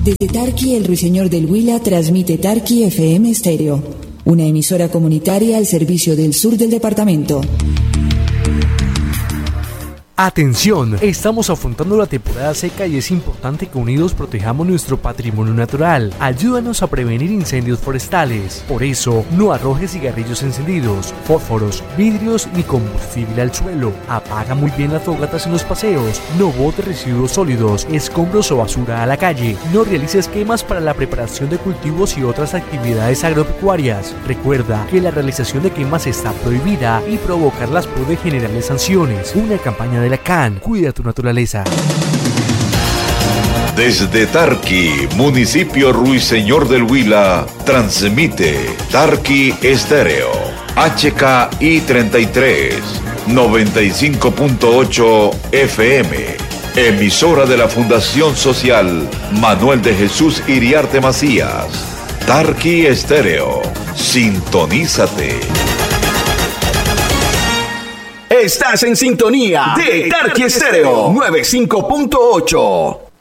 Desde Tarqui, el Ruiseñor del Huila transmite Tarqui FM Estéreo, una emisora comunitaria al servicio del sur del departamento. Atención, estamos afrontando la temporada seca y es importante que unidos protejamos nuestro patrimonio natural. Ayúdanos a prevenir incendios forestales. Por eso, no arrojes cigarrillos encendidos, fósforos, vidrios ni combustible al suelo. Apaga muy bien las fogatas en los paseos. No botes residuos sólidos, escombros o basura a la calle. No realices quemas para la preparación de cultivos y otras actividades agropecuarias. Recuerda que la realización de quemas está prohibida y provocarlas puede generarle sanciones. Una campaña de la CAN, cuida tu naturaleza. Desde Tarqui, municipio Ruiseñor del Huila, transmite Tarqui Estéreo, HKI 33, 95.8 FM, emisora de la Fundación Social Manuel de Jesús Iriarte Macías. Tarqui Estéreo, sintonízate. Estás en sintonía de Tarqui Estéreo 95.8.